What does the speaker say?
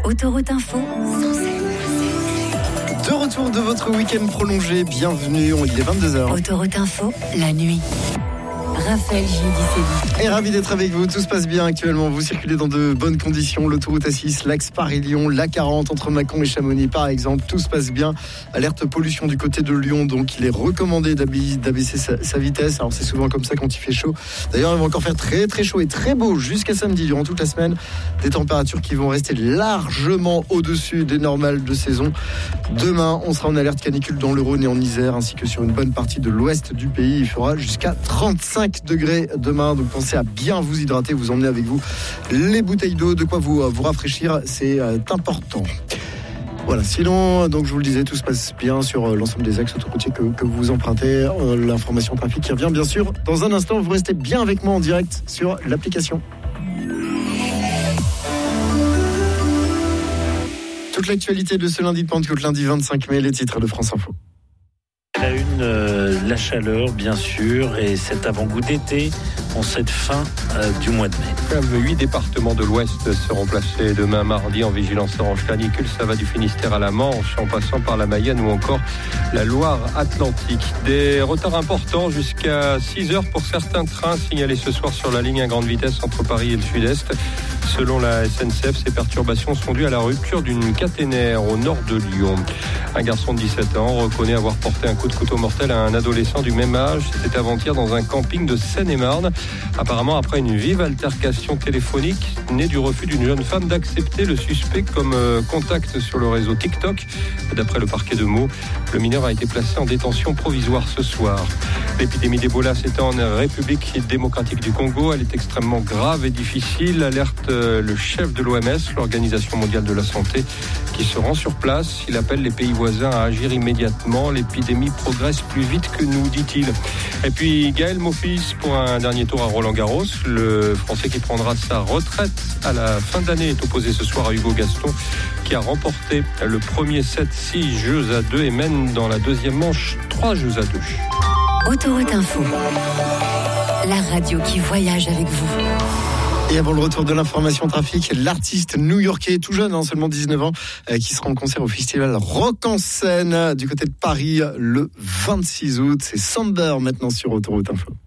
Autoroute Info. De retour de votre week-end prolongé, bienvenue, il est 22h. Autoroute Info, la nuit. Raphaël Giudicelli. Et ravi d'être avec vous, tout se passe bien actuellement, vous circulez dans de bonnes conditions, l'autoroute A6, l'axe Paris-Lyon, l'A40 entre Mâcon et Chamonix par exemple, tout se passe bien. Alerte pollution du côté de Lyon, donc il est recommandé d'abaisser sa vitesse, alors c'est souvent comme ça quand il fait chaud. D'ailleurs il va encore faire très très chaud et très beau jusqu'à samedi, durant toute la semaine, des températures qui vont rester largement au-dessus des normales de saison. Demain on sera en alerte canicule dans le Rhône et en Isère, ainsi que sur une bonne partie de l'ouest du pays, il fera jusqu'à 35 degrés demain, donc pensez à bien vous hydrater, vous emmenez avec vous les bouteilles d'eau, de quoi vous rafraîchir, c'est important. Voilà, sinon, donc je vous le disais, tout se passe bien sur l'ensemble des axes autoroutiers que vous empruntez. L'information trafic qui revient bien sûr dans un instant, vous restez bien avec moi en direct sur l'application. Toute l'actualité de ce lundi de Pentecôte, lundi 25 mai, les titres de France Info. La une, la chaleur bien sûr, et cet avant-goût d'été en cette fin du mois de mai. 8 départements de l'Ouest seront placés demain mardi en vigilance orange canicule. Ça va du Finistère à la Manche, en passant par la Mayenne ou encore la Loire-Atlantique. Des retards importants jusqu'à 6 heures pour certains trains signalés ce soir sur la ligne à grande vitesse entre Paris et le Sud-Est. Selon la SNCF, ces perturbations sont dues à la rupture d'une caténaire au nord de Lyon. Un garçon de 17 ans reconnaît avoir porté un coup de couteau mortel à un adolescent du même âge. C'était avant-hier dans un camping de Seine-et-Marne. Apparemment, après une vive altercation téléphonique née du refus d'une jeune femme d'accepter le suspect comme contact sur le réseau TikTok. D'après le parquet de Meaux, le mineur a été placé en détention provisoire ce soir. L'épidémie d'Ebola s'étend en République démocratique du Congo. Elle est extrêmement grave et difficile, alerte le chef de l'OMS, l'Organisation mondiale de la santé, qui se rend sur place. Il appelle les pays voisins à agir immédiatement. L'épidémie progresse plus vite que nous, dit-il. Et puis Gaël Monfils pour un dernier tour à Roland-Garros. Le Français qui prendra sa retraite à la fin de l'année est opposé ce soir à Hugo Gaston, qui a remporté le premier set 6 jeux à 2 et mène dans la deuxième manche 3 jeux à 2. Autoroute Info, la radio qui voyage avec vous. Et avant le retour de l'information trafic, l'artiste new-yorkais, tout jeune, seulement 19 ans, qui sera en concert au festival Rock en Seine du côté de Paris le 26 août. C'est Samber maintenant sur Autoroute Info.